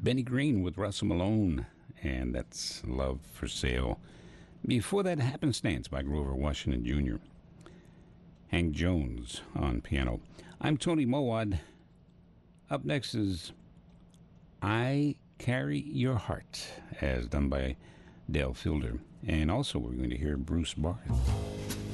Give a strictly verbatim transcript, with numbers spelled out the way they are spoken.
Benny Green with Russell Malone, and that's Love for Sale. Before that, Happenstance by Grover Washington Junior Hank Jones on piano. I'm Tony Mowad. Up next is I Carry Your Heart, as done by Dale Fielder. And also we're going to hear Bruce Barth.